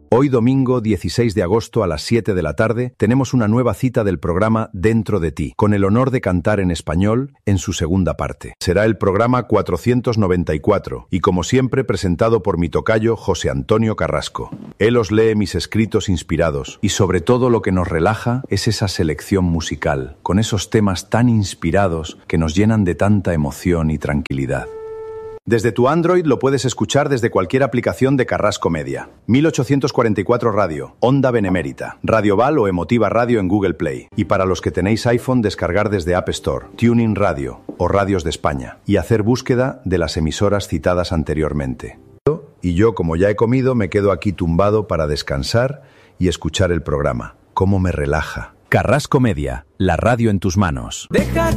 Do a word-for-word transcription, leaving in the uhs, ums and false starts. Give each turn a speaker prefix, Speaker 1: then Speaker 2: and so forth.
Speaker 1: Hoy domingo dieciséis de agosto a las siete de la tarde tenemos una nueva cita del programa Dentro de ti, con el honor de cantar en español en su segunda parte. Será el programa cuatrocientos noventa y cuatro y como siempre presentado por mi tocayo José Antonio Carrasco. Él os lee mis escritos inspirados y sobre todo lo que nos relaja es esa selección musical, con esos temas tan inspirados que nos llenan de tanta emoción y tranquilidad. Desde tu Android lo puedes escuchar desde cualquier aplicación de Carrasco Media. mil ochocientos cuarenta y cuatro Radio, Onda Benemérita, Radio Val o Emotiva Radio en Google Play. Y para los que tenéis iPhone, descargar desde App Store, TuneIn Radio o Radios de España. Y hacer búsqueda de las emisoras citadas anteriormente. Y yo, como ya he comido, me quedo aquí tumbado para descansar y escuchar el programa. Cómo me relaja. Carrasco Media, la radio en tus manos.
Speaker 2: Deja